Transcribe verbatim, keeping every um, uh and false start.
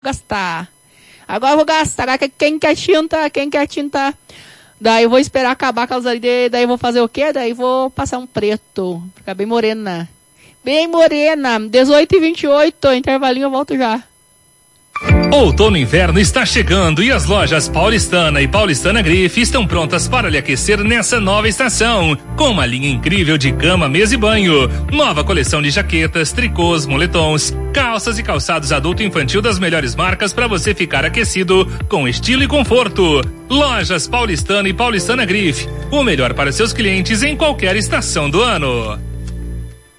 gastar. Agora eu vou gastar. Quem quer tinta? Quem quer tinta? Daí eu vou esperar acabar aquelas ali. Daí eu vou fazer o quê? Daí eu vou passar um preto. Ficar bem morena. Bem morena. dezoito e vinte e oito. Intervalinho, eu volto já. Outono e inverno está chegando e as lojas Paulistana e Paulistana Grife estão prontas para lhe aquecer nessa nova estação, com uma linha incrível de cama, mesa e banho, nova coleção de jaquetas, tricôs, moletons, calças e calçados adulto e infantil das melhores marcas para você ficar aquecido com estilo e conforto. Lojas Paulistana e Paulistana Grife, o melhor para seus clientes em qualquer estação do ano.